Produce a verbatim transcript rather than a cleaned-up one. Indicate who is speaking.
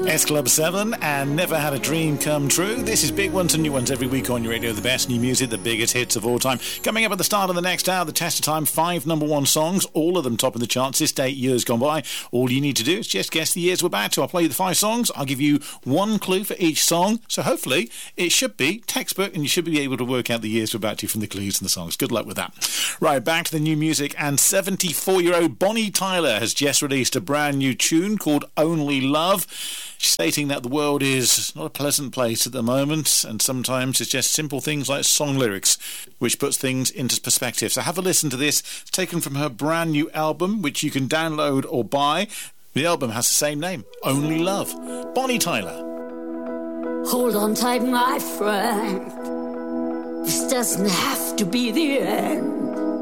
Speaker 1: S Club seven and Never Had a Dream Come True. This is Big Ones and New Ones every week on your radio. The best new music, the biggest hits of all time. Coming up at the start of the next hour, the test of time, five number one songs, all of them top in the charts this day, years gone by. All you need to do is just guess the years we're back to. I'll play you the five songs. I'll give you one clue for each song. So hopefully it should be textbook and you should be able to work out the years we're back to from the clues and the songs. Good luck with that. Right, back to the new music. And seventy-four-year-old Bonnie Tyler has just released a brand new tune called Only Love, stating that the world is not a pleasant place at the moment, and sometimes it's just simple things like song lyrics which puts things into perspective. So have a listen to this. It's taken from her brand new album, which you can download or buy. The album has the same name, Only Love. Bonnie Tyler.
Speaker 2: Hold on tight, my friend. This doesn't have to be the end.